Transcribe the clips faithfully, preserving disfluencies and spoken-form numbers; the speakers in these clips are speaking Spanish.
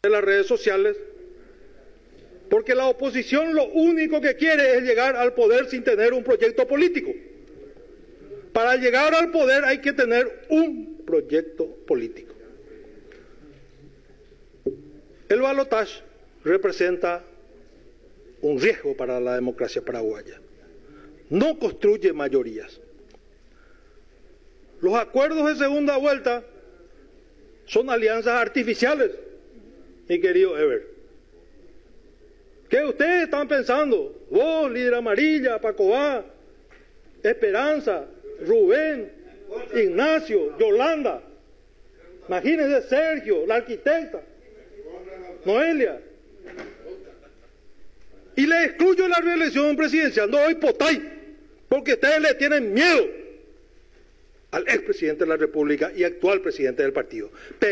de las redes sociales, porque la oposición lo único que quiere es llegar al poder sin tener un proyecto político. Para llegar al poder hay que tener un proyecto político. El balotaje representa un riesgo para la democracia paraguaya. No construye mayorías. Los acuerdos de segunda vuelta son alianzas artificiales, mi querido Ever. ¿Qué ustedes están pensando? Vos, líder amarilla, Pacobá, Esperanza, Rubén, Ignacio, Yolanda. Imagínense Sergio, la arquitecta, Noelia. Y le excluyo la reelección presidencial, no hoy potay, porque ustedes le tienen miedo al expresidente de la República y actual presidente del partido.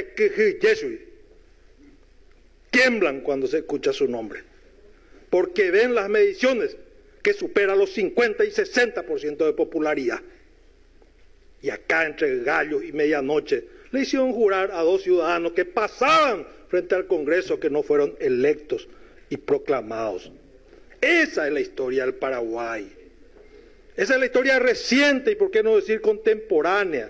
Tiemblan cuando se escucha su nombre, porque ven las mediciones que supera los cincuenta y sesenta por ciento de popularidad. Y acá entre gallos y medianoche le hicieron jurar a dos ciudadanos que pasaban frente al Congreso que no fueron electos y proclamados. Esa es la historia del Paraguay. Esa es la historia reciente y por qué no decir contemporánea.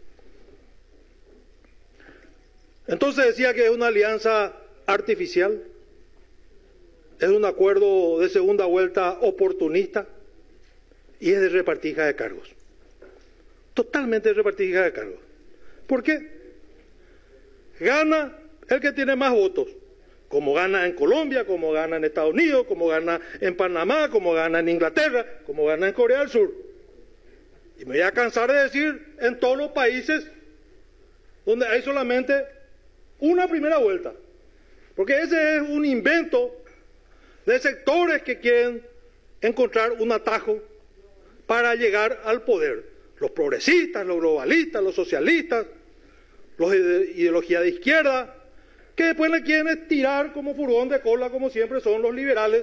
Entonces decía que es una alianza artificial, es un acuerdo de segunda vuelta oportunista y es de repartija de cargos. Totalmente de repartija de cargos. ¿Por qué? Gana el que tiene más votos, como gana en Colombia, como gana en Estados Unidos, como gana en Panamá, como gana en Inglaterra, como gana en Corea del Sur. Y me voy a cansar de decir en todos los países donde hay solamente una primera vuelta, porque ese es un invento de sectores que quieren encontrar un atajo para llegar al poder. Los progresistas, los globalistas, los socialistas, los de ideología de izquierda, que después le quieren estirar como furgón de cola, como siempre son los liberales,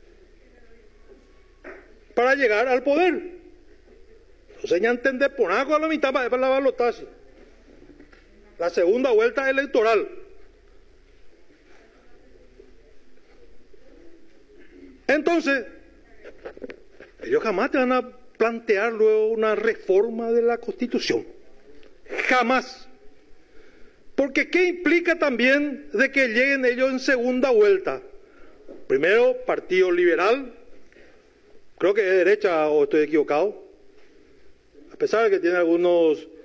para llegar al poder. Entonces ya entender por algo a la mitad para la balotaje. La segunda vuelta electoral. Entonces, ellos jamás te van a plantear luego una reforma de la Constitución. Jamás. Porque ¿qué implica también de que lleguen ellos en segunda vuelta? Primero, Partido Liberal, creo que es derecha o estoy equivocado, a pesar de que tiene algunos